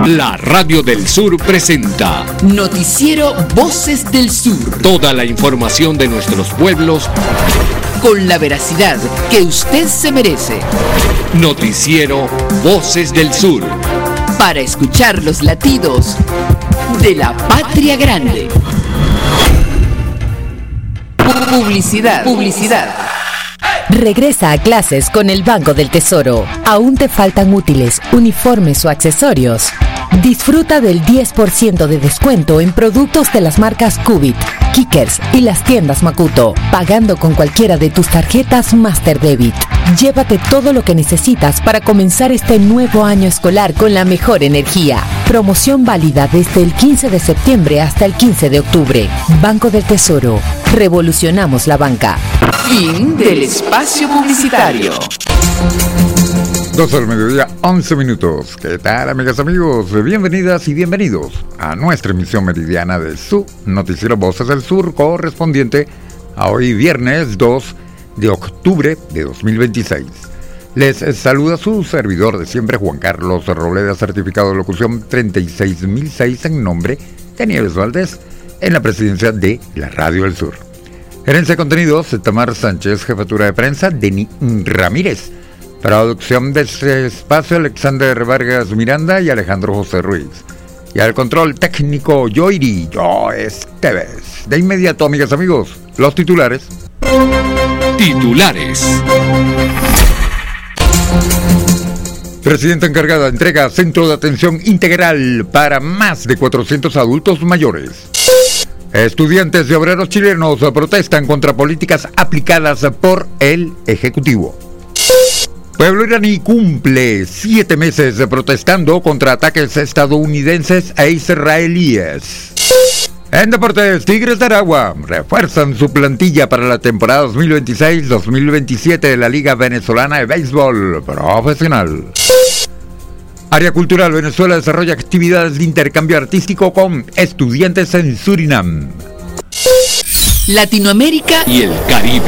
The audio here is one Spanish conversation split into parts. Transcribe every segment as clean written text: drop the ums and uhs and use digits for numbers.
La Radio del Sur presenta Noticiero Voces del Sur. Toda la información de nuestros pueblos con la veracidad que usted se merece. Noticiero Voces del Sur. Para escuchar los latidos de la patria grande. Publicidad. Regresa a clases con el Banco del Tesoro. ¿Aún te faltan útiles, uniformes o accesorios? Disfruta del 10% de descuento en productos de las marcas Cubit, Kickers y las tiendas Makuto, pagando con cualquiera de tus tarjetas Master Debit. Llévate todo lo que necesitas para comenzar este nuevo año escolar con la mejor energía. Promoción válida desde el 15 de septiembre hasta el 15 de octubre. Banco del Tesoro. Revolucionamos la banca. Fin del espacio publicitario. 12 del mediodía, 11 minutos. ¿Qué tal, amigas, amigos? Bienvenidas y bienvenidos a nuestra emisión meridiana de su Noticiero Voces del Sur, correspondiente a hoy viernes 2 de octubre de 2026. Les saluda su servidor de siempre, Juan Carlos Robleda, certificado de locución 36006 en nombre de Nieves Valdés, en la presidencia de la Radio del Sur. Gerencia de contenidos, Tamar Sánchez. Jefatura de prensa, Denis Ramírez. Producción de este espacio, Alexander Vargas Miranda y Alejandro José Ruiz. Y al control técnico, Yoiri Esteves. De inmediato, amigas, amigos, los titulares. Presidenta encargada entrega centro de atención integral para más de 400 adultos mayores. Estudiantes y obreros chilenos protestan contra políticas aplicadas por el Ejecutivo. Pueblo iraní cumple 7 meses protestando contra ataques estadounidenses e israelíes. En deportes, Tigres de Aragua refuerzan su plantilla para la temporada 2026-2027 de la Liga Venezolana de Béisbol Profesional. Área Cultural, Venezuela desarrolla actividades de intercambio artístico con estudiantes en Surinam. Latinoamérica y el Caribe.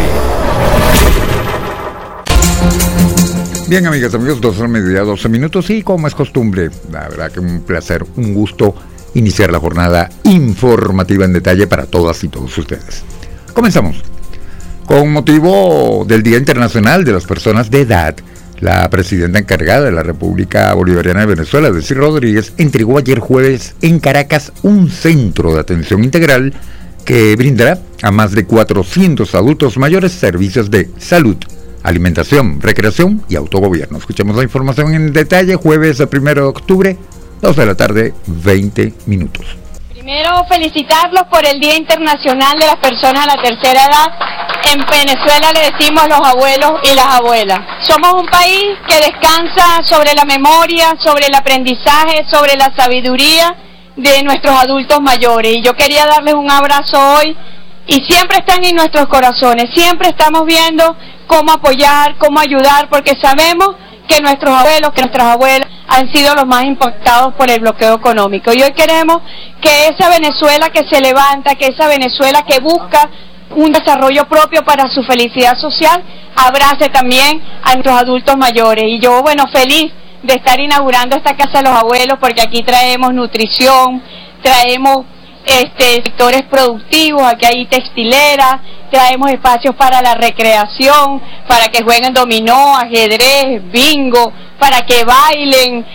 Bien, amigas, amigos, 12 del mediodía, 12 minutos, y como es costumbre, la verdad que un placer, un gusto iniciar la jornada informativa en detalle para todas y todos ustedes. Comenzamos. Con motivo del Día Internacional de las Personas de Edad, la presidenta encargada de la República Bolivariana de Venezuela, Delcy Rodríguez, entregó ayer jueves en Caracas un centro de atención integral que brindará a más de 400 adultos mayores servicios de salud, alimentación, recreación y autogobierno. Escuchemos la información en detalle, jueves 1 de octubre, 2 de la tarde, 20 minutos. Primero, felicitarlos por el Día Internacional de las Personas de la Tercera Edad. En Venezuela le decimos los abuelos y las abuelas. Somos un país que descansa sobre la memoria, sobre el aprendizaje, sobre la sabiduría de nuestros adultos mayores. Y yo quería darles un abrazo hoy, y siempre están en nuestros corazones, siempre estamos viendo cómo apoyar, cómo ayudar, porque sabemos que nuestros abuelos, que nuestras abuelas han sido los más impactados por el bloqueo económico. Y hoy queremos que esa Venezuela que se levanta, que esa Venezuela que busca un desarrollo propio para su felicidad social, abrace también a nuestros adultos mayores. Y yo, feliz de estar inaugurando esta Casa de los Abuelos, porque aquí traemos nutrición, traemos sectores productivos, aquí hay textileras, traemos espacios para la recreación, para que jueguen dominó, ajedrez, bingo, para que bailen.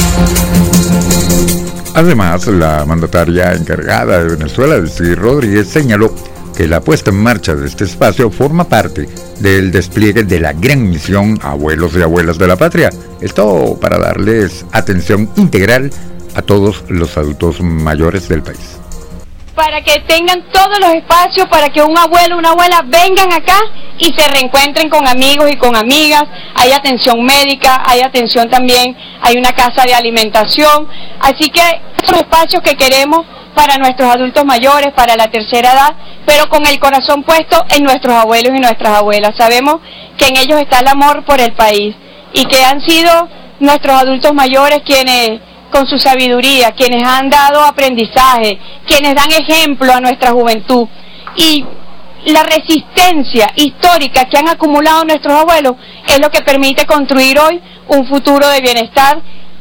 Además, la mandataria encargada de Venezuela, Delcy Rodríguez, señaló que la puesta en marcha de este espacio forma parte del despliegue de la gran misión Abuelos y Abuelas de la Patria. Esto para darles atención integral a todos los adultos mayores del país. Para que tengan todos los espacios, para que un abuelo, una abuela vengan acá y se reencuentren con amigos y con amigas. Hay atención médica, hay atención también, hay una casa de alimentación. Así que son espacios que queremos para nuestros adultos mayores, para la tercera edad, pero con el corazón puesto en nuestros abuelos y nuestras abuelas. Sabemos que en ellos está el amor por el país, y que han sido nuestros adultos mayores quienes, con su sabiduría, quienes han dado aprendizaje, quienes dan ejemplo a nuestra juventud. Y la resistencia histórica que han acumulado nuestros abuelos es lo que permite construir hoy un futuro de bienestar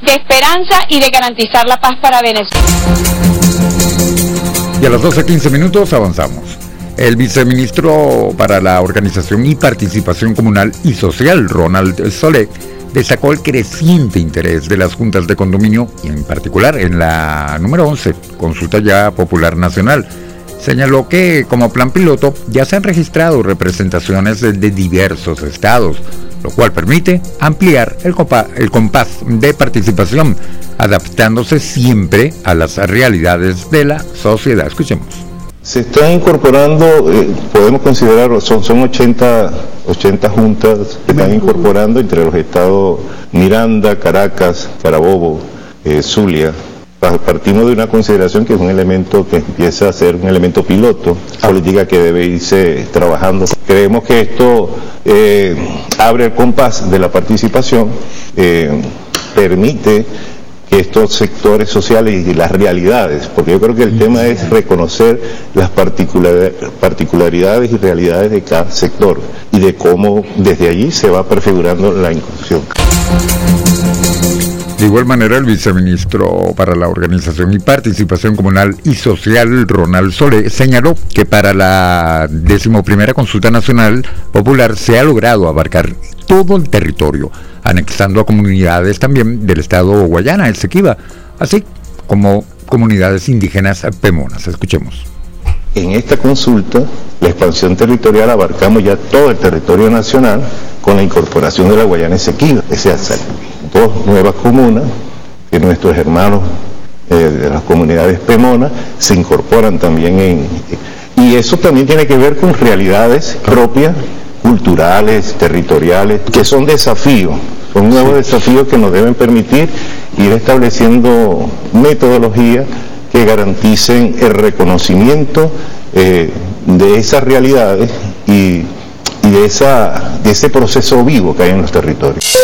de esperanza y de garantizar la paz para Venezuela. Y a las 12:15 minutos avanzamos. El viceministro para la Organización y Participación Comunal y Social, Ronald Solé, destacó el creciente interés de las juntas de condominio y en particular en la número 11, Consulta Ya Popular Nacional. Señaló que como plan piloto ya se han registrado representaciones de diversos estados, lo cual permite ampliar el compás de participación, adaptándose siempre a las realidades de la sociedad. Escuchemos. Se están incorporando, podemos considerar, son 80 juntas que están incorporando entre los estados Miranda, Caracas, Carabobo, Zulia. Partimos de una consideración que es un elemento que empieza a ser un elemento piloto, política que debe irse trabajando. Creemos que esto abre el compás de la participación, permite que estos sectores sociales y las realidades, porque yo creo que el tema es reconocer las particularidades y realidades de cada sector y de cómo desde allí se va prefigurando la inclusión. De igual manera, el viceministro para la Organización y Participación Comunal y Social, Ronald Solé, señaló que para la 11ª Consulta Nacional Popular se ha logrado abarcar todo el territorio, anexando a comunidades también del estado Guayana, Esequiba, así como comunidades indígenas pemonas. Escuchemos. En esta consulta, la expansión territorial abarcamos ya todo el territorio nacional con la incorporación de la Guayana Esequiba, es decir, 2 nuevas comunas que nuestros hermanos de las comunidades pemonas se incorporan también y eso también tiene que ver con realidades propias, culturales, territoriales, que son desafíos, son nuevos desafíos que nos deben permitir ir estableciendo metodologías que garanticen el reconocimiento de esas realidades y de ese proceso vivo que hay en los territorios.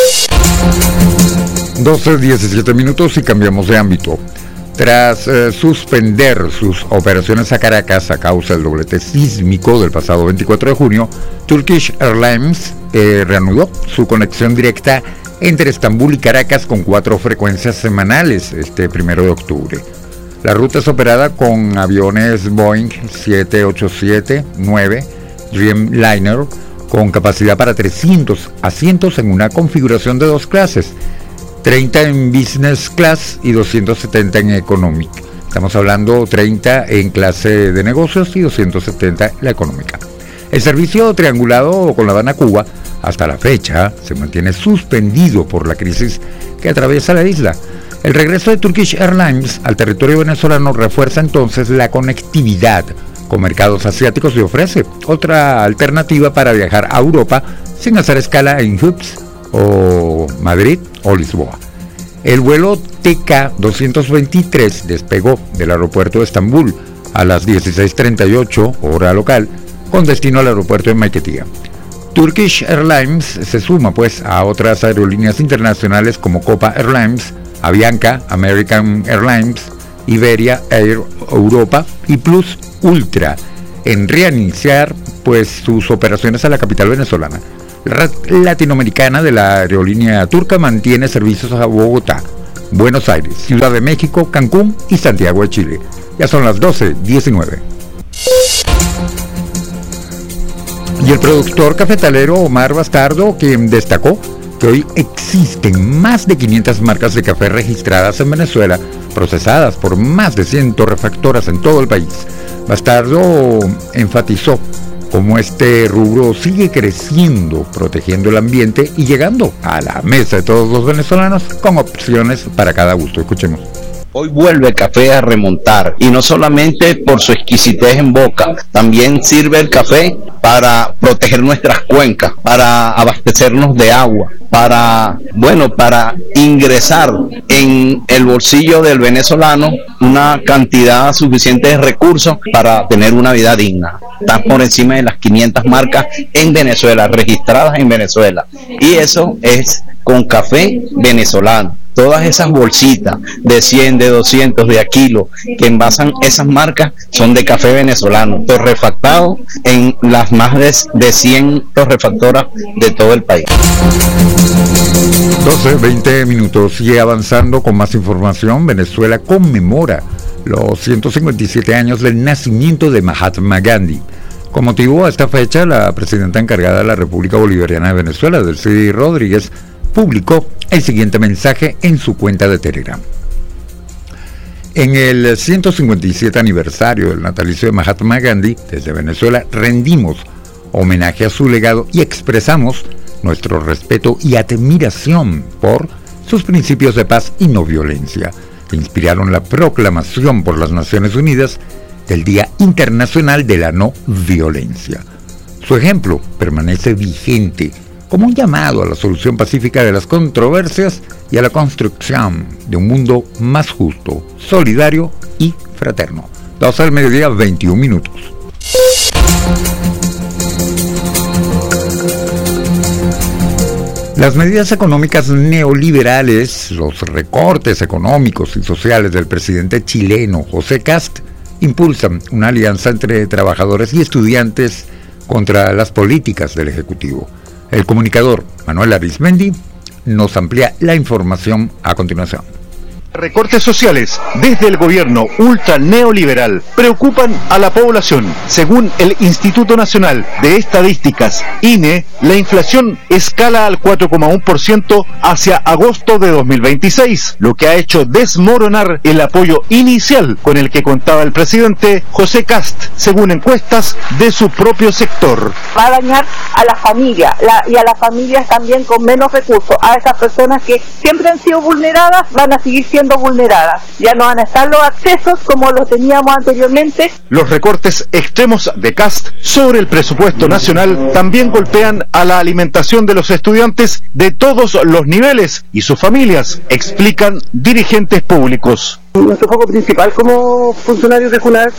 12:17 minutos y cambiamos de ámbito. Tras suspender sus operaciones a Caracas a causa del doblete sísmico del pasado 24 de junio, Turkish Airlines reanudó su conexión directa entre Estambul y Caracas con 4 frecuencias semanales este 1 de octubre. La ruta es operada con aviones Boeing 787-9 Dreamliner con capacidad para 300 asientos en una configuración de 2 clases, 30 en Business Class y 270 en Economic. Estamos hablando 30 en clase de negocios y 270 en la económica. El servicio triangulado con La Habana, Cuba, hasta la fecha se mantiene suspendido por la crisis que atraviesa la isla. El regreso de Turkish Airlines al territorio venezolano refuerza entonces la conectividad con mercados asiáticos y ofrece otra alternativa para viajar a Europa sin hacer escala en Hubs o Madrid o Lisboa. El vuelo TK-223 despegó del aeropuerto de Estambul a las 16:38 hora local con destino al aeropuerto de Maiquetía. Turkish Airlines se suma pues a otras aerolíneas internacionales como Copa Airlines, Avianca, American Airlines, Iberia, Air Europa y Plus Ultra en reiniciar pues sus operaciones a la capital venezolana. La red latinoamericana de la aerolínea turca mantiene servicios a Bogotá, Buenos Aires, Ciudad de México, Cancún y Santiago de Chile. Ya son las 12:19. Y el productor cafetalero Omar Bastardo, quien destacó que hoy existen más de 500 marcas de café registradas en Venezuela, procesadas por más de 100 torrefactoras en todo el país. Bastardo enfatizó cómo este rubro sigue creciendo, protegiendo el ambiente y llegando a la mesa de todos los venezolanos con opciones para cada gusto. Escuchemos. Hoy vuelve el café a remontar, y no solamente por su exquisitez en boca, también sirve el café para proteger nuestras cuencas, para abastecernos de agua, para ingresar en el bolsillo del venezolano una cantidad suficiente de recursos para tener una vida digna. Están por encima de las 500 marcas en Venezuela, registradas en Venezuela, y eso es con café venezolano. todas esas bolsitas de 100, de 200, de a kilo que envasan esas marcas son de café venezolano, torrefactado en las más de 100 torrefactoras de todo el país. 12:20 minutos y avanzando con más información. Venezuela conmemora los 157 años del nacimiento de Mahatma Gandhi. Con motivo a esta fecha, la presidenta encargada de la República Bolivariana de Venezuela, Delcy Rodríguez, publicó el siguiente mensaje en su cuenta de Telegram. En el 157 aniversario del natalicio de Mahatma Gandhi, desde Venezuela rendimos homenaje a su legado y expresamos nuestro respeto y admiración por sus principios de paz y no violencia, que inspiraron la proclamación por las Naciones Unidas del Día Internacional de la No Violencia. Su ejemplo permanece vigente como un llamado a la solución pacífica de las controversias y a la construcción de un mundo más justo, solidario y fraterno. 12 del mediodía, 21 minutos. Las medidas económicas neoliberales, los recortes económicos y sociales del presidente chileno José Kast impulsan una alianza entre trabajadores y estudiantes contra las políticas del Ejecutivo. El comunicador Manuel Arismendi nos amplía la información a continuación. Recortes sociales desde el gobierno ultra neoliberal preocupan a la población. Según el Instituto Nacional de Estadísticas, INE, la inflación escala al 4,1% hacia agosto de 2026, lo que ha hecho desmoronar el apoyo inicial con el que contaba el presidente José Kast, según encuestas de su propio sector. Va a dañar a la familia y a las familias también con menos recursos. A esas personas que siempre han sido vulneradas van a seguir siendo vulneradas. Ya no van a estar los accesos como los teníamos anteriormente. Los recortes extremos de Kast sobre el presupuesto nacional también golpean a la alimentación de los estudiantes de todos los niveles y sus familias, explican dirigentes públicos. Nuestro foco principal como funcionarios de JUNAR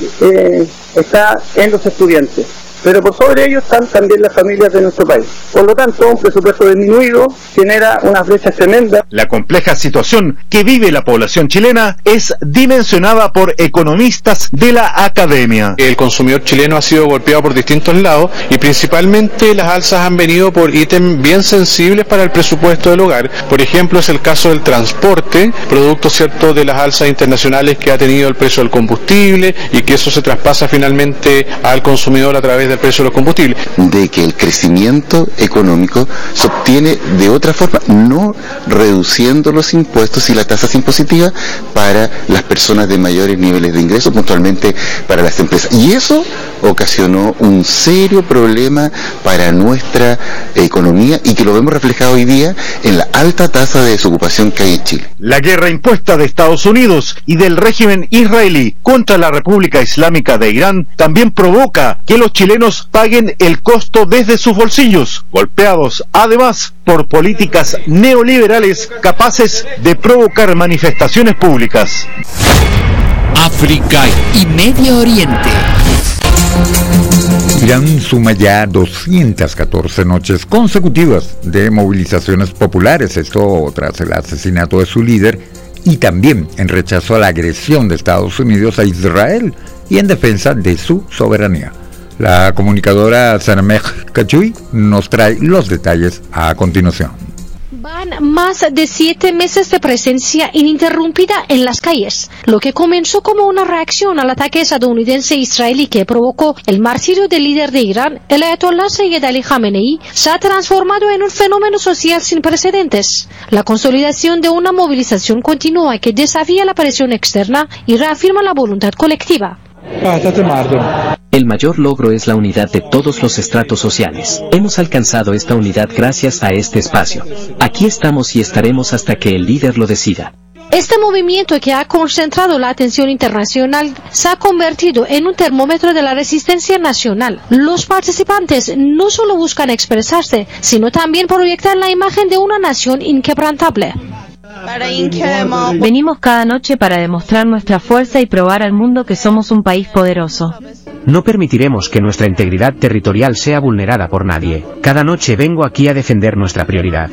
está en los estudiantes, pero por sobre ellos están también las familias de nuestro país. Por lo tanto, un presupuesto disminuido genera unas brechas tremendas. La compleja situación que vive la población chilena es dimensionada por economistas de la academia. El consumidor chileno ha sido golpeado por distintos lados y principalmente las alzas han venido por ítems bien sensibles para el presupuesto del hogar. Por ejemplo, es el caso del transporte, producto cierto de las alzas internacionales que ha tenido el precio del combustible y que eso se traspasa finalmente al consumidor a través del precio de los combustibles. De que el crecimiento económico se obtiene de otra forma, no reduciendo los impuestos y las tasas impositivas para las personas de mayores niveles de ingresos, puntualmente para las empresas. Y eso ocasionó un serio problema para nuestra economía y que lo vemos reflejado hoy día en la alta tasa de desocupación que hay en Chile. La guerra impuesta de Estados Unidos y del régimen israelí contra la República Islámica de Irán también provoca que los chilenos paguen el costo desde sus bolsillos, golpeados además por políticas neoliberales capaces de provocar manifestaciones públicas. África y Medio Oriente. Irán suma ya 214 noches consecutivas de movilizaciones populares, esto tras el asesinato de su líder y también en rechazo a la agresión de Estados Unidos a Israel y en defensa de su soberanía. La comunicadora Sanameh Kachoui nos trae los detalles a continuación. Van más de 7 meses de presencia ininterrumpida en las calles, lo que comenzó como una reacción al ataque estadounidense-israelí que provocó el martirio del líder de Irán, el ayatolá Sayyid Ali Khamenei, se ha transformado en un fenómeno social sin precedentes. La consolidación de una movilización continua que desafía la presión externa y reafirma la voluntad colectiva. El mayor logro es la unidad de todos los estratos sociales. Hemos alcanzado esta unidad gracias a este espacio. Aquí estamos y estaremos hasta que el líder lo decida. Este movimiento que ha concentrado la atención internacional se ha convertido en un termómetro de la resistencia nacional. Los participantes no solo buscan expresarse, sino también proyectar la imagen de una nación inquebrantable. Venimos cada noche para demostrar nuestra fuerza y probar al mundo que somos un país poderoso. No permitiremos que nuestra integridad territorial sea vulnerada por nadie. Cada noche vengo aquí a defender nuestra prioridad.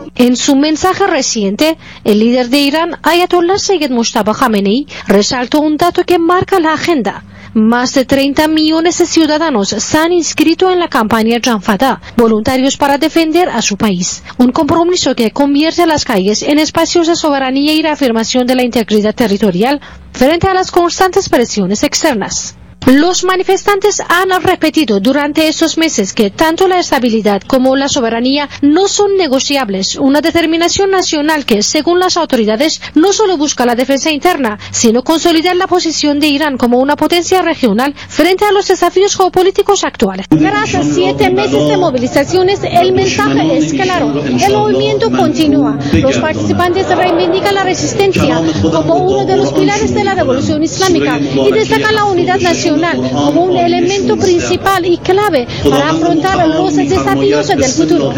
En su mensaje reciente, el líder de Irán, Ayatollah Sayyid Mustafa Khamenei, resaltó un dato que marca la agenda. Más de 30 millones de ciudadanos se han inscrito en la campaña Jan Fadah, voluntarios para defender a su país. Un compromiso que convierte las calles en espacios de soberanía y reafirmación de la integridad territorial frente a las constantes presiones externas. Los manifestantes han repetido durante estos meses que tanto la estabilidad como la soberanía no son negociables, una determinación nacional que, según las autoridades, no solo busca la defensa interna, sino consolidar la posición de Irán como una potencia regional frente a los desafíos geopolíticos actuales. Tras 7 meses de movilizaciones, el mensaje es claro. El movimiento continúa. Los participantes reivindican la resistencia como uno de los pilares de la revolución islámica y destacan la unidad nacional como un elemento principal y clave para afrontar los desafíos del futuro.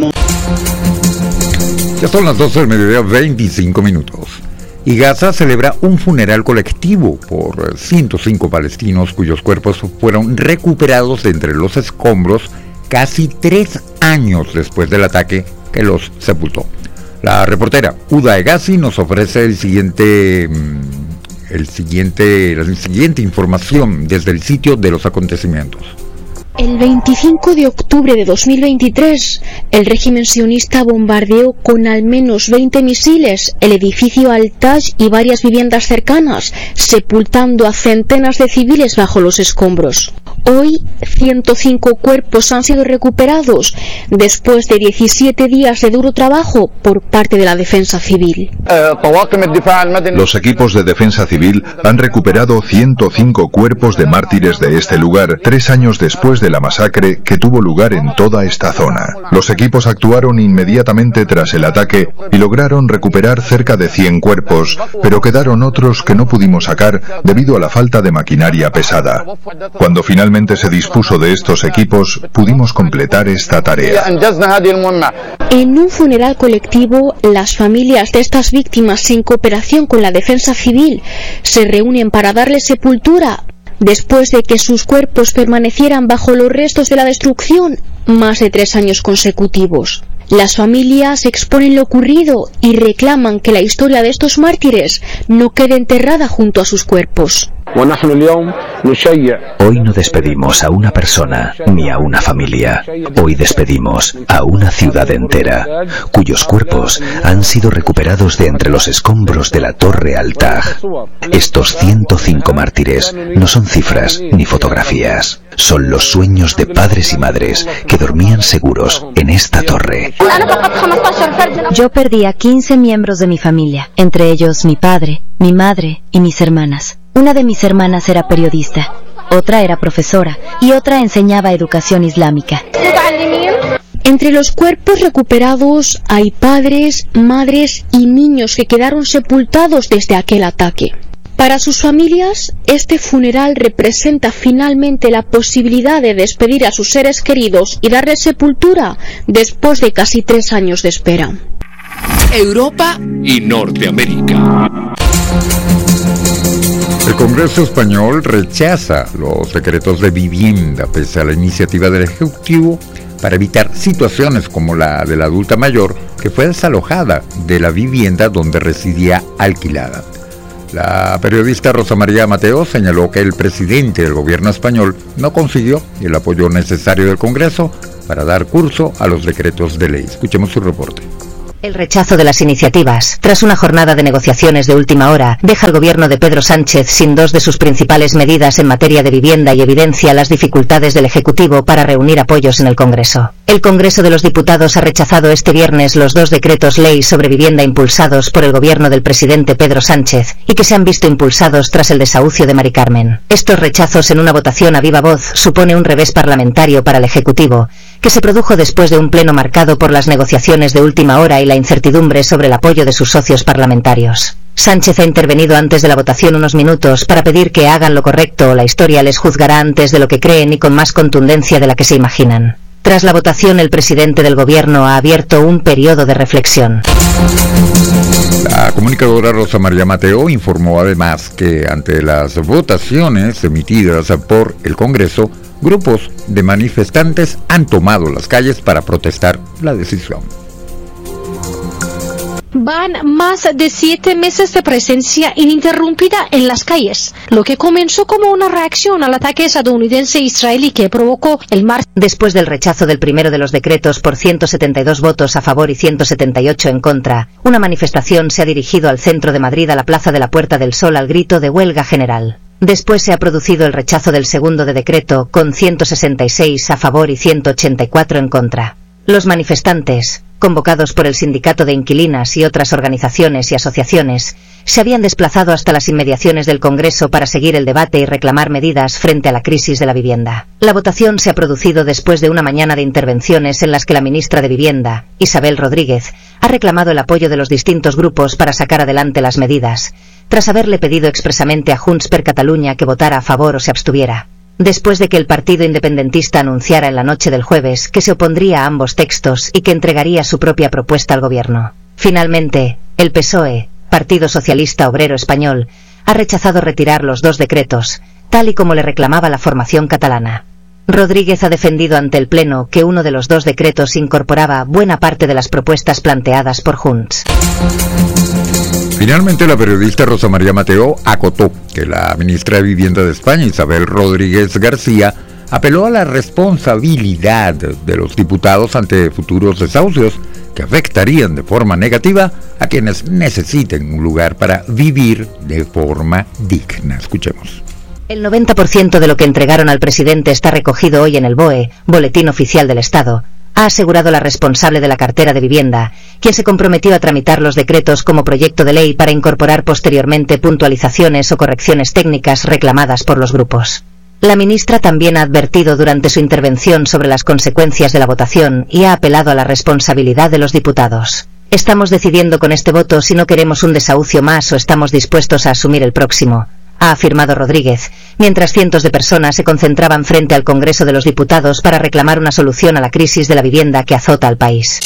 Ya son las 12 del mediodía, 25 minutos. Y Gaza celebra un funeral colectivo por 105 palestinos cuyos cuerpos fueron recuperados de entre los escombros casi 3 años después del ataque que los sepultó. La reportera Uda Egazi nos ofrece la siguiente información desde el sitio de los acontecimientos. El 25 de octubre de 2023, el régimen sionista bombardeó con al menos 20 misiles el edificio Al-Taj y varias viviendas cercanas, sepultando a centenas de civiles bajo los escombros. Hoy, 105 cuerpos han sido recuperados después de 17 días de duro trabajo por parte de la defensa civil. Los equipos de defensa civil han recuperado 105 cuerpos de mártires de este lugar 3 años después de la masacre que tuvo lugar en toda esta zona. Los equipos actuaron inmediatamente tras el ataque y lograron recuperar cerca de 100 cuerpos, pero quedaron otros que no pudimos sacar debido a la falta de maquinaria pesada. Cuando finalmente se dispuso de estos equipos, pudimos completar esta tarea. En un funeral colectivo, las familias de estas víctimas, en cooperación con la defensa civil, se reúnen para darles sepultura después de que sus cuerpos permanecieran bajo los restos de la destrucción más de 3 años consecutivos. Las familias exponen lo ocurrido y reclaman que la historia de estos mártires no quede enterrada junto a sus cuerpos. Hoy no despedimos a una persona ni a una familia. Hoy despedimos a una ciudad entera, cuyos cuerpos han sido recuperados de entre los escombros de la Torre Al-Taj. Estos 105 mártires no son cifras ni fotografías. Son los sueños de padres y madres que dormían seguros en esta torre. Yo perdí a 15 miembros de mi familia, entre ellos mi padre, mi madre y mis hermanas. Una de mis hermanas era periodista, otra era profesora y otra enseñaba educación islámica. Entre los cuerpos recuperados hay padres, madres y niños que quedaron sepultados desde aquel ataque. Para sus familias, este funeral representa finalmente la posibilidad de despedir a sus seres queridos y darles sepultura después de casi 3 años de espera. Europa y Norteamérica. El Congreso español rechaza los decretos de vivienda pese a la iniciativa del Ejecutivo para evitar situaciones como la de la adulta mayor que fue desalojada de la vivienda donde residía alquilada. La periodista Rosa María Mateo señaló que el presidente del gobierno español no consiguió el apoyo necesario del Congreso para dar curso a los decretos de ley. Escuchemos su reporte. El rechazo de las iniciativas, tras una jornada de negociaciones de última hora, deja al gobierno de Pedro Sánchez sin 2 de sus principales medidas en materia de vivienda y evidencia las dificultades del Ejecutivo para reunir apoyos en el Congreso. El Congreso de los Diputados ha rechazado este viernes los 2 decretos ley sobre vivienda impulsados por el gobierno del presidente Pedro Sánchez y que se han visto impulsados tras el desahucio de Mari Carmen. Estos rechazos en una votación a viva voz supone un revés parlamentario para el Ejecutivo, que se produjo después de un pleno marcado por las negociaciones de última hora y la incertidumbre sobre el apoyo de sus socios parlamentarios. Sánchez ha intervenido antes de la votación unos minutos para pedir que hagan lo correcto o la historia les juzgará antes de lo que creen y con más contundencia de la que se imaginan. Tras la votación, el presidente del gobierno ha abierto un periodo de reflexión. La comunicadora Rosa María Mateo informó además que ante las votaciones emitidas por el Congreso, grupos de manifestantes han tomado las calles para protestar la decisión. Van más de 7 meses de presencia ininterrumpida en las calles, lo que comenzó como una reacción al ataque estadounidense-israelí que provocó el martes. Después del rechazo del primero de los decretos por 172 votos a favor y 178 en contra, una manifestación se ha dirigido al centro de Madrid, a la Plaza de la Puerta del Sol, al grito de huelga general. Después se ha producido el rechazo del segundo de decreto, con 166 a favor y 184 en contra. Los manifestantes, convocados por el Sindicato de Inquilinas y otras organizaciones y asociaciones, se habían desplazado hasta las inmediaciones del Congreso para seguir el debate y reclamar medidas frente a la crisis de la vivienda. La votación se ha producido después de una mañana de intervenciones en las que la ministra de Vivienda, Isabel Rodríguez, ha reclamado el apoyo de los distintos grupos para sacar adelante las medidas, tras haberle pedido expresamente a Junts per Catalunya que votara a favor o se abstuviera. Después de que el partido independentista anunciara en la noche del jueves que se opondría a ambos textos y que entregaría su propia propuesta al gobierno. Finalmente, el PSOE, Partido Socialista Obrero Español, ha rechazado retirar los dos decretos, tal y como le reclamaba la formación catalana. Rodríguez ha defendido ante el Pleno que uno de los dos decretos incorporaba buena parte de las propuestas planteadas por Junts. Finalmente, la periodista Rosa María Mateo acotó que la ministra de Vivienda de España, Isabel Rodríguez García, apeló a la responsabilidad de los diputados ante futuros desahucios que afectarían de forma negativa a quienes necesiten un lugar para vivir de forma digna. Escuchemos. El 90% de lo que entregaron al presidente está recogido hoy en el BOE, Boletín Oficial del Estado, ha asegurado la responsable de la cartera de vivienda, quien se comprometió a tramitar los decretos como proyecto de ley para incorporar posteriormente puntualizaciones o correcciones técnicas reclamadas por los grupos. La ministra también ha advertido durante su intervención sobre las consecuencias de la votación y ha apelado a la responsabilidad de los diputados. Estamos decidiendo con este voto si no queremos un desahucio más o estamos dispuestos a asumir el próximo, ha afirmado Rodríguez, mientras cientos de personas se concentraban frente al Congreso de los Diputados para reclamar una solución a la crisis de la vivienda que azota al país.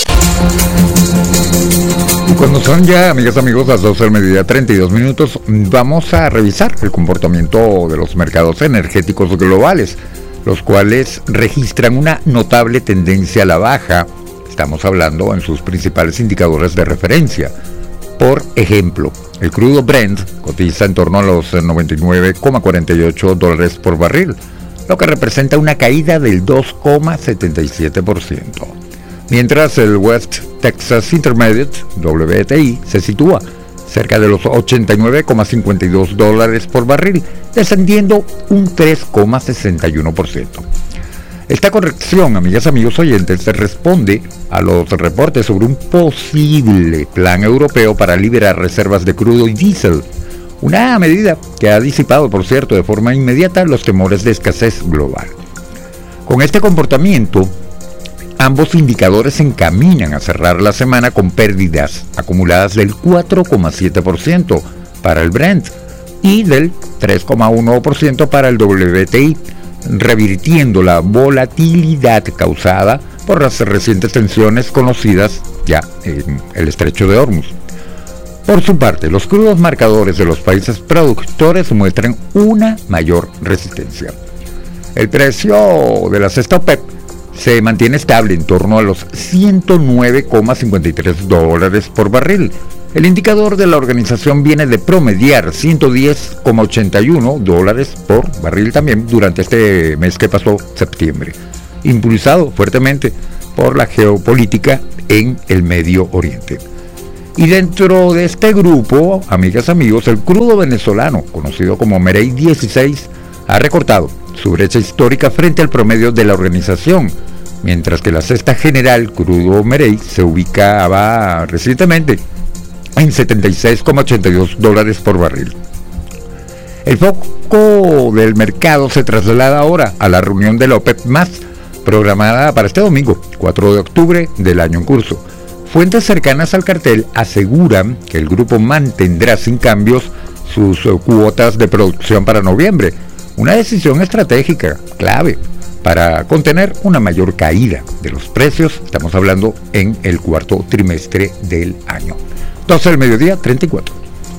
Y cuando son ya, amigas y amigos, las 12 del mediodía 32 minutos, vamos a revisar el comportamiento de los mercados energéticos globales, los cuales registran una notable tendencia a la baja. Estamos hablando en sus principales indicadores de referencia. Por ejemplo, el crudo Brent cotiza en torno a los $99,48 por barril, lo que representa una caída del 2,77%. Mientras el West Texas Intermediate, WTI, se sitúa cerca de los $89,52 por barril, descendiendo un 3,61%. Esta corrección, amigas y amigos oyentes, responde a los reportes sobre un posible plan europeo para liberar reservas de crudo y diésel, una medida que ha disipado, por cierto, de forma inmediata los temores de escasez global. Con este comportamiento, ambos indicadores se encaminan a cerrar la semana con pérdidas acumuladas del 4,7% para el Brent y del 3,1% para el WTI, revirtiendo la volatilidad causada por las recientes tensiones conocidas ya en el estrecho de Hormuz. Por su parte, los crudos marcadores de los países productores muestran una mayor resistencia. El precio de la cesta OPEP se mantiene estable en torno a los $109,53 por barril. El indicador de la organización viene de promediar $110,81 por barril también durante este mes que pasó, septiembre, impulsado fuertemente por la geopolítica en el Medio Oriente. Y dentro de este grupo, amigas y amigos, el crudo venezolano, conocido como Merey 16, ha recortado su brecha histórica frente al promedio de la organización, mientras que la cesta general crudo Merey se ubicaba recientemente en $76,82 por barril. El foco del mercado se traslada ahora a la reunión de la OPEP+, programada para este domingo, 4 de octubre del año en curso. Fuentes cercanas al cartel aseguran que el grupo mantendrá sin cambios sus cuotas de producción para noviembre, una decisión estratégica clave para contener una mayor caída de los precios. Estamos hablando en el cuarto trimestre del año. 12 del mediodía, 34.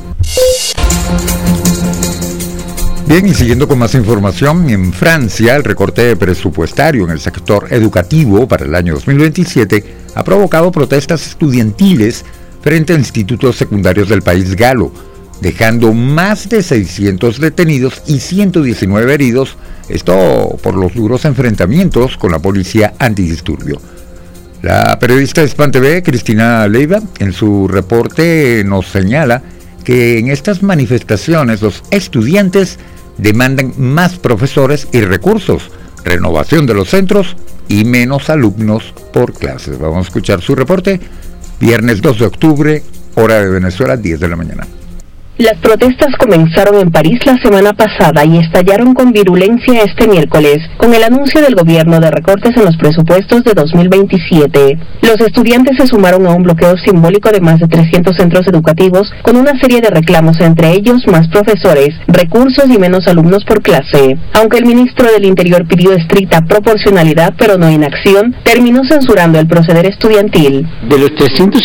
Bien, y siguiendo con más información, en Francia el recorte presupuestario en el sector educativo para el año 2027 ha provocado protestas estudiantiles frente a institutos secundarios del país galo, dejando más de 600 detenidos y 119 heridos, esto por los duros enfrentamientos con la policía antidisturbio. La periodista de Span TV, Cristina Leiva, en su reporte nos señala que en estas manifestaciones los estudiantes demandan más profesores y recursos, renovación de los centros y menos alumnos por clase. Vamos a escuchar su reporte, viernes 2 de octubre, hora de Venezuela, 10 de la mañana. Las protestas comenzaron en París la semana pasada y estallaron con virulencia este miércoles, con el anuncio del gobierno de recortes en los presupuestos de 2027. Los estudiantes se sumaron a un bloqueo simbólico de más de 300 centros educativos, con una serie de reclamos, entre ellos más profesores, recursos y menos alumnos por clase. Aunque el ministro del Interior pidió estricta proporcionalidad, pero no inacción, terminó censurando el proceder estudiantil. De los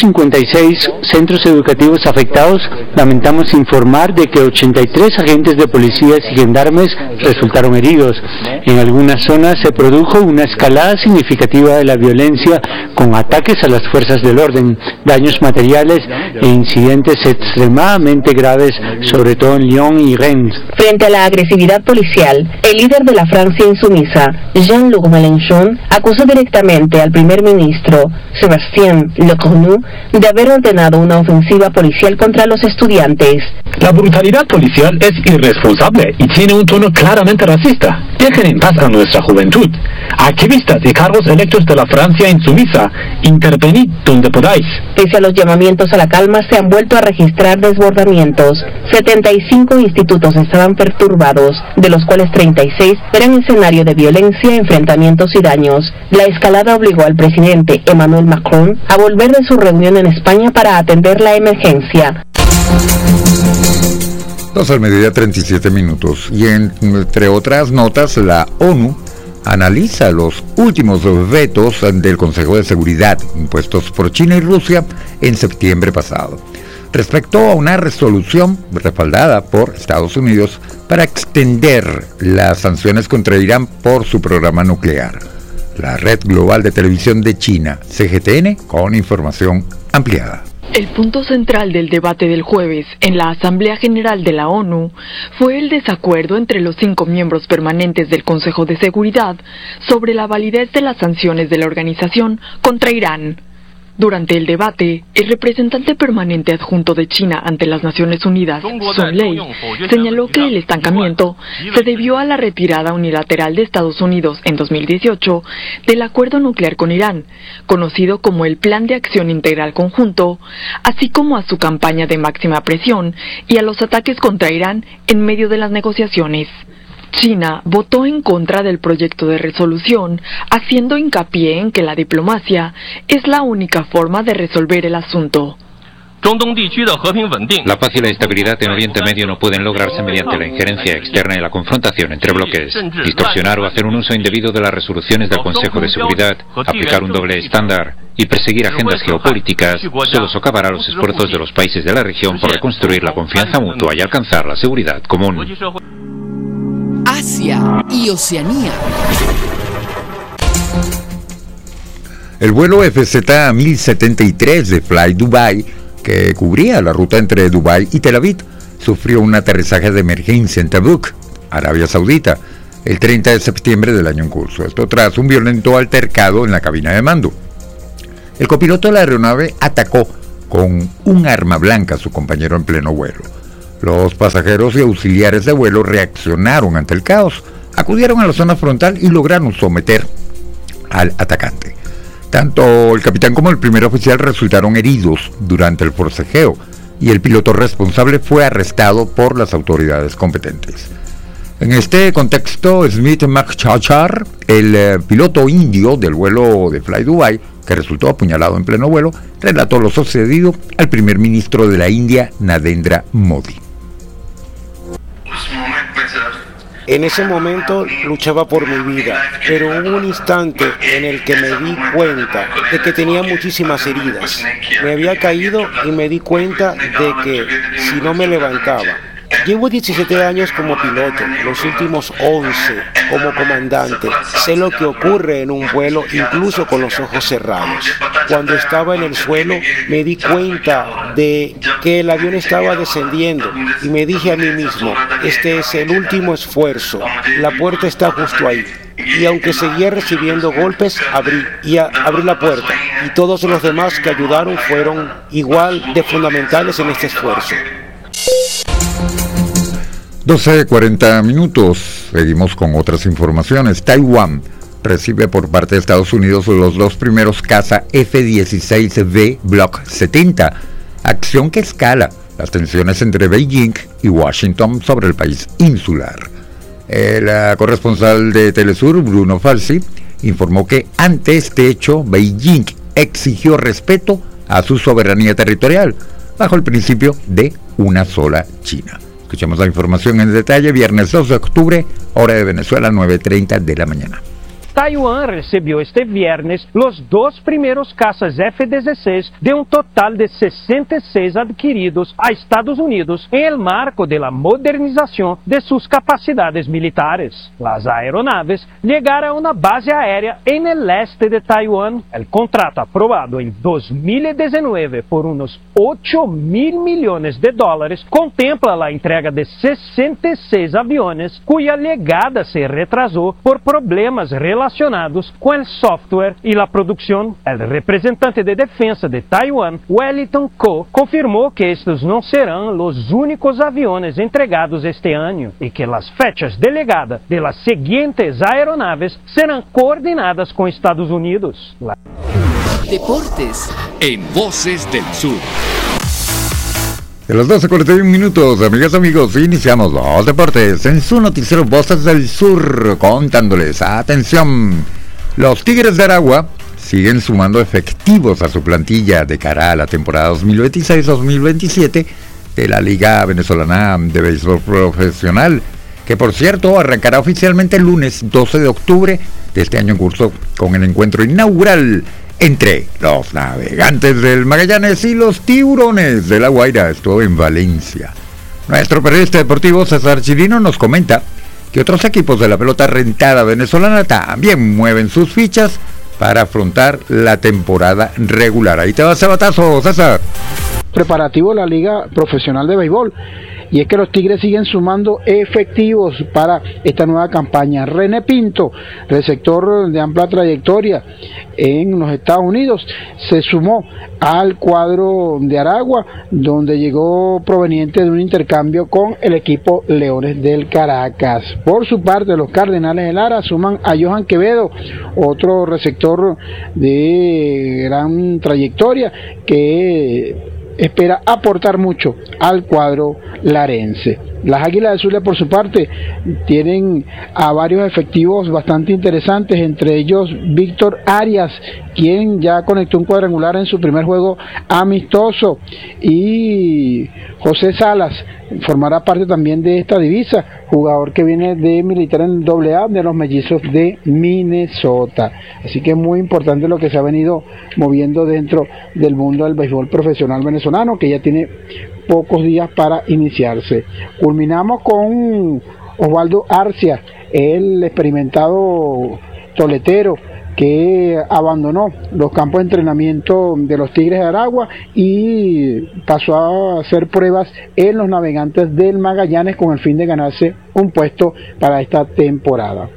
356 centros educativos afectados, lamentamos informar de que 83 agentes de policías y gendarmes resultaron heridos. En algunas zonas se produjo una escalada significativa de la violencia con ataques a las fuerzas del orden, daños materiales e incidentes extremadamente graves, sobre todo en Lyon y Rennes. Frente a la agresividad policial, el líder de la Francia insumisa, Jean-Luc Mélenchon, acusó directamente al primer ministro, Sébastien Lecornu, de haber ordenado una ofensiva policial contra los estudiantes. La brutalidad policial es irresponsable y tiene un tono claramente racista. Dejen en paz a nuestra juventud. Activistas y cargos electos de la Francia insumisa, intervenid donde podáis. Pese a los llamamientos a la calma, se han vuelto a registrar desbordamientos. 75 institutos estaban perturbados, de los cuales 36 eran escenario de violencia, enfrentamientos y daños. La escalada obligó al presidente Emmanuel Macron a volver de su reunión en España para atender la emergencia. 2 al mediodía, 37 minutos. Y entre otras notas, la ONU analiza los últimos vetos del Consejo de Seguridad impuestos por China y Rusia en septiembre pasado, respecto a una resolución respaldada por Estados Unidos para extender las sanciones contra Irán por su programa nuclear. La Red Global de Televisión de China, CGTN, con información ampliada. El punto central del debate del jueves en la Asamblea General de la ONU fue el desacuerdo entre los 5 miembros permanentes del Consejo de Seguridad sobre la validez de las sanciones de la organización contra Irán. Durante el debate, el representante permanente adjunto de China ante las Naciones Unidas, Sun Lei, señaló que el estancamiento se debió a la retirada unilateral de Estados Unidos en 2018 del acuerdo nuclear con Irán, conocido como el Plan de Acción Integral Conjunto, así como a su campaña de máxima presión y a los ataques contra Irán en medio de las negociaciones. China votó en contra del proyecto de resolución, haciendo hincapié en que la diplomacia es la única forma de resolver el asunto. La paz y la estabilidad en Oriente Medio no pueden lograrse mediante la injerencia externa y la confrontación entre bloques. Distorsionar o hacer un uso indebido de las resoluciones del Consejo de Seguridad, aplicar un doble estándar y perseguir agendas geopolíticas solo socavará los esfuerzos de los países de la región por reconstruir la confianza mutua y alcanzar la seguridad común. Asia y Oceanía. El vuelo FZ 1073 de Fly Dubai, que cubría la ruta entre Dubái y Tel Aviv, sufrió un aterrizaje de emergencia en Tabuk, Arabia Saudita, el 30 de septiembre del año en curso. Esto tras un violento altercado en la cabina de mando. El copiloto de la aeronave atacó con un arma blanca a su compañero en pleno vuelo. Los pasajeros y auxiliares de vuelo reaccionaron ante el caos, acudieron a la zona frontal y lograron someter al atacante. Tanto el capitán como el primer oficial resultaron heridos durante el forcejeo y el piloto responsable fue arrestado por las autoridades competentes. En este contexto, Smith McChachar, el piloto indio del vuelo de Fly Dubai, que resultó apuñalado en pleno vuelo, relató lo sucedido al primer ministro de la India, Narendra Modi. En ese momento luchaba por mi vida, pero hubo un instante en el que me di cuenta de que tenía muchísimas heridas. Me había caído y me di cuenta de que si no me levantaba. Llevo 17 años como piloto, los últimos 11 como comandante. Sé lo que ocurre en un vuelo incluso con los ojos cerrados. Cuando estaba en el suelo me di cuenta de que el avión estaba descendiendo y me dije a mí mismo, este es el último esfuerzo, la puerta está justo ahí. Y aunque seguía recibiendo golpes, abrí la puerta y todos los demás que ayudaron fueron igual de fundamentales en este esfuerzo. 12:40 minutos. Seguimos con otras informaciones. Taiwán recibe por parte de Estados Unidos los dos primeros caza F-16B Block 70, acción que escala las tensiones entre Beijing y Washington sobre el país insular. El corresponsal de Telesur, Bruno Falsi, informó que ante este hecho Beijing exigió respeto a su soberanía territorial bajo el principio de una sola China. Escuchemos la información en detalle. Viernes 2 de octubre, hora de Venezuela, 9:30 de la mañana. Taiwán recibió este viernes los dos primeros cazas F-16 de un total de 66 adquiridos a Estados Unidos en el marco de la modernización de sus capacidades militares. Las aeronaves llegaron a una base aérea en el este de Taiwán. El contrato aprobado en 2019 por unos $8.000 millones contempla la entrega de 66 aviones cuya llegada se retrasó por problemas relacionados con el software y la producción. El representante de defensa de Taiwán, Wellington Ko, confirmó que estos no serán los únicos aviones entregados este año y que las fechas de llegada de las siguientes aeronaves serán coordinadas con Estados Unidos. Deportes en Voces del Sur. De los 12:41 minutos, amigas y amigos, iniciamos los deportes en su noticiero Voces del Sur, contándoles, atención, los Tigres de Aragua siguen sumando efectivos a su plantilla de cara a la temporada 2026-2027 de la Liga Venezolana de Béisbol Profesional, que por cierto arrancará oficialmente el lunes 12 de octubre de este año en curso con el encuentro inaugural entre los Navegantes del Magallanes y los Tiburones de La Guaira. Esto en Valencia. Nuestro periodista deportivo César Chirino nos comenta que otros equipos de la pelota rentada venezolana también mueven sus fichas para afrontar la temporada regular. Ahí te va ese batazo, César. Preparativo de la Liga Profesional de Béisbol. Y es que los Tigres siguen sumando efectivos para esta nueva campaña. René Pinto, receptor de amplia trayectoria en los Estados Unidos, se sumó al cuadro de Aragua, donde llegó proveniente de un intercambio con el equipo Leones del Caracas. Por su parte, los Cardenales de Lara suman a Johan Quevedo, otro receptor de gran trayectoria que espera aportar mucho al cuadro larense. Las Águilas del Zulia, por su parte, tienen a varios efectivos bastante interesantes, entre ellos Víctor Arias, quien ya conectó un cuadrangular en su primer juego amistoso, y José Salas formará parte también de esta divisa, jugador que viene de militar en el AA de los Mellizos de Minnesota. Así que es muy importante lo que se ha venido moviendo dentro del mundo del béisbol profesional venezolano, que ya tiene pocos días para iniciarse. Culminamos con Osvaldo Arcia, el experimentado toletero que abandonó los campos de entrenamiento de los Tigres de Aragua y pasó a hacer pruebas en los Navegantes del Magallanes con el fin de ganarse un puesto para esta temporada.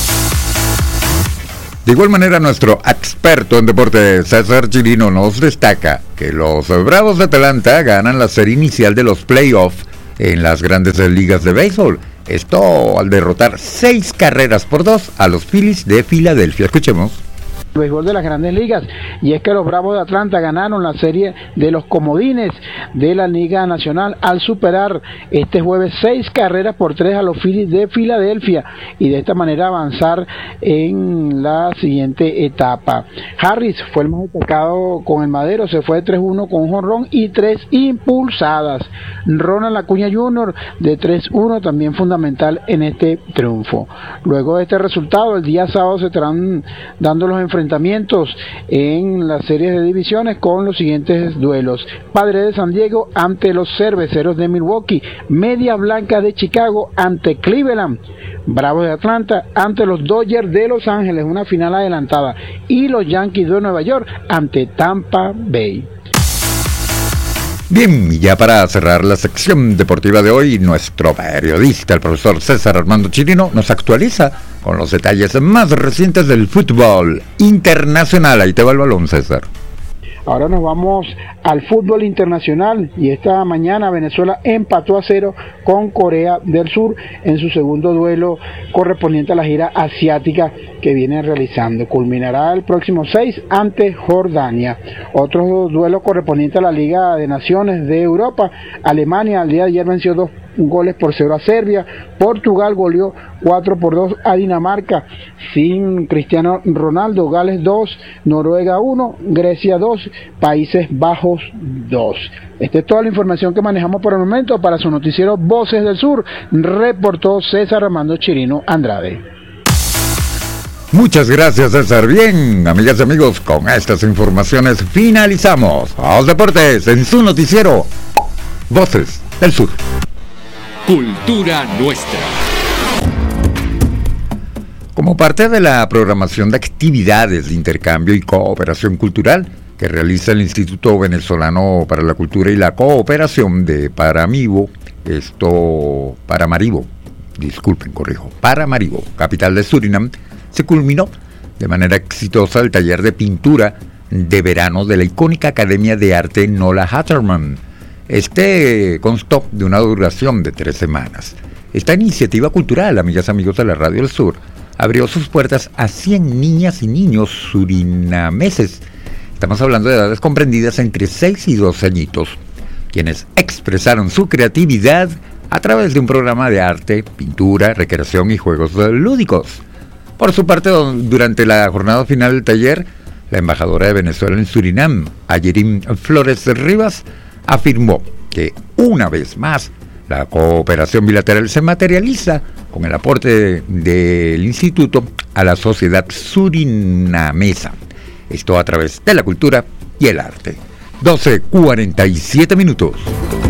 De igual manera, nuestro experto en deporte César Chirino nos destaca que los Bravos de Atlanta ganan la serie inicial de los playoffs en las grandes ligas de béisbol. Esto al derrotar 6-2 a los Phillies de Filadelfia. Escuchemos. El béisbol de las grandes ligas, y es que los Bravos de Atlanta ganaron la serie de los comodines de la Liga Nacional al superar este jueves 6-3 a los Phillies de Filadelfia y de esta manera avanzar en la siguiente etapa. Harris fue el más destacado con el madero, se fue de 3-1 con un jonrón y 3 impulsadas. Ronald Acuña Jr. de 3-1 también fundamental en este triunfo. Luego de este resultado, el día sábado se estarán dando los enfrentamientos enfrentamientos en las series de divisiones con los siguientes duelos: Padres de San Diego ante los Cerveceros de Milwaukee, Media Blanca de Chicago ante Cleveland, Bravos de Atlanta ante los Dodgers de Los Ángeles, una final adelantada, y los Yankees de Nueva York ante Tampa Bay. Bien, y ya para cerrar la sección deportiva de hoy, nuestro periodista, el profesor César Armando Chirino, nos actualiza con los detalles más recientes del fútbol internacional. Ahí te va el balón, César. Ahora nos vamos al fútbol internacional, y esta mañana Venezuela empató a 0 con Corea del Sur en su segundo duelo correspondiente a la gira asiática que viene realizando. Culminará el próximo 6 ante Jordania. Otro duelo correspondiente a la Liga de Naciones de Europa: Alemania al día de ayer venció 2-0 a Serbia, Portugal goleó 4-2 a Dinamarca sin Cristiano Ronaldo, Gales 2, Noruega 1, Grecia 2, Países Bajos 2. Esta es toda la información que manejamos por el momento. Para su noticiero Voces del Sur, reportó César Armando Chirino Andrade. Muchas gracias, César. Bien, amigas y amigos, con estas informaciones finalizamos los deportes en su noticiero Voces del Sur. Cultura Nuestra. Como parte de la programación de actividades de intercambio y cooperación cultural que realiza el Instituto Venezolano para la Cultura y la Cooperación de Paramaribo, Paramaribo, capital de Surinam, se culminó de manera exitosa el taller de pintura de verano de la icónica Academia de Arte Nola Hatterman. Este constó de una duración de 3 semanas. Esta iniciativa cultural, amigas y amigos de la Radio del Sur, abrió sus puertas a 100 niñas y niños surinameses. Estamos hablando de edades comprendidas entre 6 y 12 añitos, quienes expresaron su creatividad a través de un programa de arte, pintura, recreación y juegos lúdicos. Por su parte, durante la jornada final del taller, la embajadora de Venezuela en Surinam, Ayerim Flores Rivas, afirmó que una vez más la cooperación bilateral se materializa con el aporte del instituto a la sociedad surinamesa. Esto a través de la cultura y el arte. 12:47 minutos.